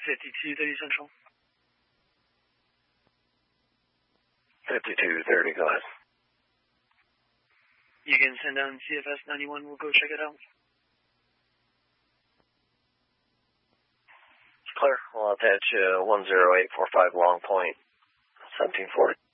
5230 Central. 5230, go ahead. You can send down CFS 91, we'll go check it out. Clear. We'll attach 10845 Long Point, 1740.